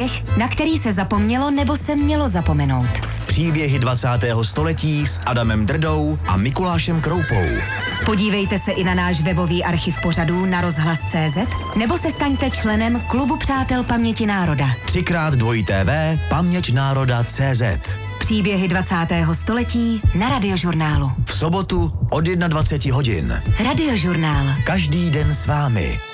příběh, na který se zapomnělo nebo se mělo zapomenout. Příběhy 20. století s Adamem Drdou a Mikulášem Kroupou. Podívejte se i na náš webový archiv pořadů na rozhlas.cz nebo se staňte členem Klubu přátel paměti národa. 3x2 paměťnároda.cz. Příběhy 20. století na Radiožurnálu. V sobotu od 21 hodin. Radiožurnál. Každý den s vámi.